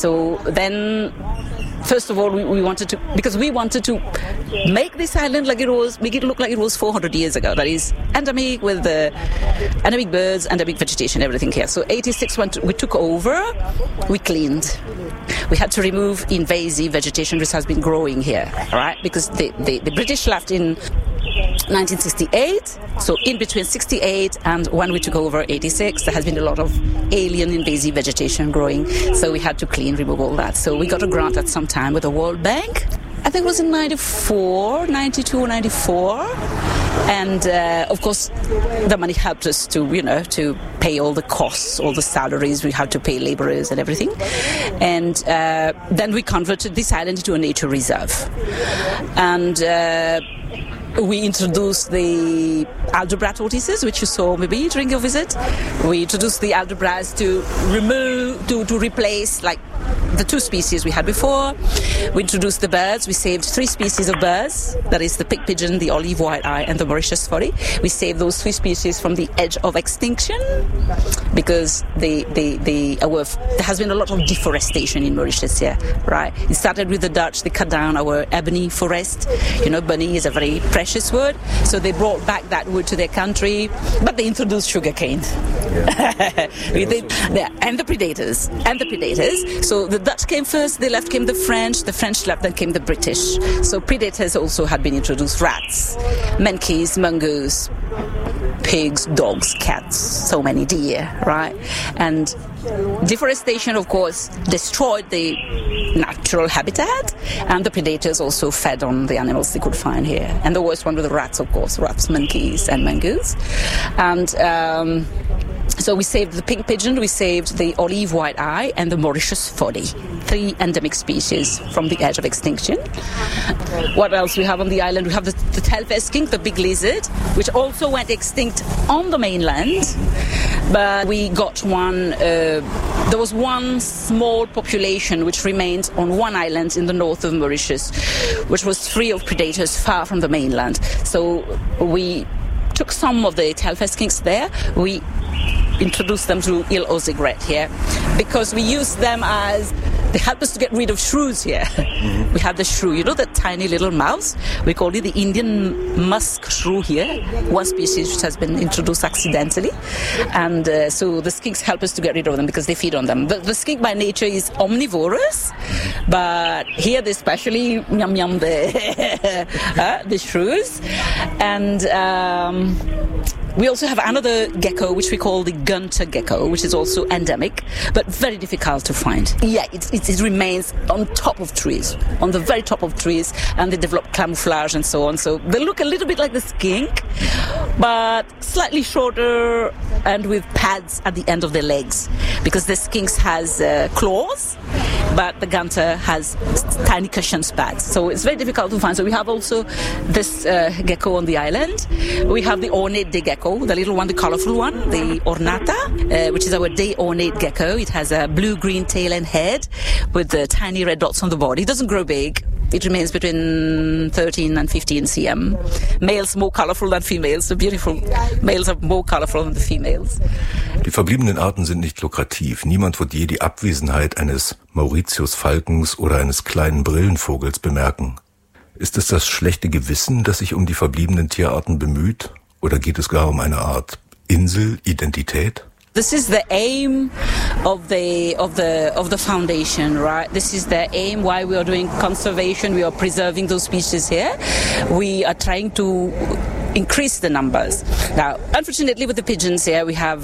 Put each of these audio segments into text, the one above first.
So then, first of all, we wanted to make this island make it look like it was 400 years ago. That is endemic with the endemic birds, endemic vegetation, everything here. So 86, when we took over, we cleaned. We had to remove invasive vegetation which has been growing here, right? Because the British left in 1968, so in between 68 and when we took over 86, there has been a lot of alien invasive vegetation growing, so we had to remove all that. So we got a grant at some time with the World Bank. I think it was in 92 or 94, and of course the money helped us to pay all the costs, all the salaries we had to pay laborers and everything, and then we converted this island into a nature reserve, and we introduced the Aldebra tortoises, which you saw maybe during your visit. We introduced the Aldebras to replace like the two species we had before. We introduced the birds. We saved 3 species of birds. That is the pig pigeon, the olive white-eye, and the Mauritius foddy. We saved those 3 species from the edge of extinction because there has been a lot of deforestation in Mauritius here, right? It started with the Dutch. They cut down our ebony forest. Bunny is a very precious wood, so they brought back that wood to their country, but they introduced sugarcane. And the predators. So the Dutch came first, the left came the French left, then came the British. So predators also had been introduced: rats, monkeys, mongoose, pigs, dogs, cats, so many deer, right? And deforestation, of course, destroyed the natural habitat, and the predators also fed on the animals they could find here. And the worst one were the rats, of course, monkeys, and mongoose. And so we saved the pink pigeon, we saved the olive white-eye, and the Mauritius foddy, 3 endemic species from the edge of extinction. What else we have on the island? We have the tailface skink, the big lizard, which also went extinct on the mainland. But we got one, there was one small population which remained on one island in the north of Mauritius, which was free of predators far from the mainland. So we took some of the tailface skinks there. We introduced them to Île aux Aigrettes here because we used them as they help us to get rid of shrews here. Mm-hmm. We have the shrew, that tiny little mouse. We call it the Indian musk shrew here, one species which has been introduced accidentally. And so the skinks help us to get rid of them because they feed on them. The skink by nature is omnivorous, but here they especially yum the shrews. And we also have another gecko, which we call the Gunter gecko, which is also endemic, but very difficult to find. Yeah, it remains on top of trees, on the very top of trees, and they develop camouflage and so on. So they look a little bit like the skink, but slightly shorter and with pads at the end of their legs, because the skinks has claws, but the Gunter has tiny cushion pads. So it's very difficult to find. So we have also this gecko on the island. We have the ornate day gecko, the little one, the colorful one, the ornata, which is our day ornate gecko. It has a blue-green tail and head with the tiny red dots on the body. It doesn't grow big. It remains between 13 and 15 cm. Males more colorful than females. The beautiful males are more colorful than the females. Die verbliebenen Arten sind nicht lukrativ. Niemand wird je die Abwesenheit eines Mauritius-Falkens oder eines kleinen Brillenvogels bemerken. Ist es das schlechte Gewissen, das sich um die verbliebenen Tierarten bemüht? Oder geht es gar um eine Art Inselidentität? This is the aim of the foundation, right? This is the aim why we are doing conservation. We are preserving those species here. We are trying to increase the numbers. Now, unfortunately, with the pigeons here, we have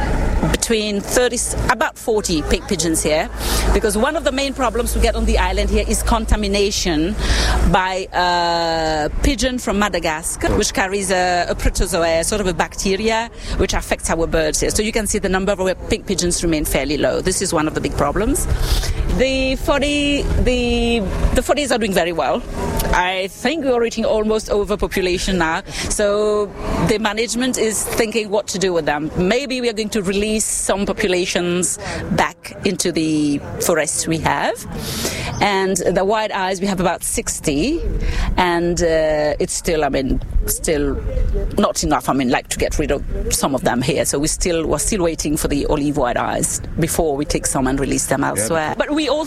about 40 pig pigeons here, because one of the main problems we get on the island here is contamination by a pigeon from Madagascar, which carries a protozoa, sort of a bacteria, which affects our birds here. So you can see the number of our pig pigeons remain fairly low. This is one of the big problems. The foddies are doing very well. I think we are reaching almost overpopulation now. So the management is thinking what to do with them. Maybe we are going to release some populations back into the forests we have. And the white eyes, we have about 60. And it's still not enough. To get rid of some of them here. So we're still waiting for the olive white eyes before we take some and release them elsewhere. But we also